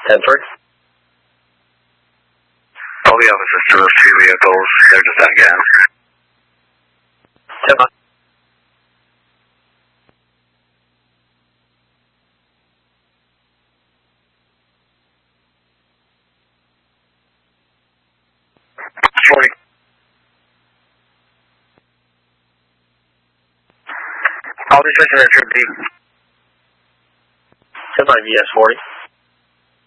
10-3. Oh, we have a sister of 2 vehicles. They're just out of gas. 10-5. All these stations are Trip D. 10-5 ES 40.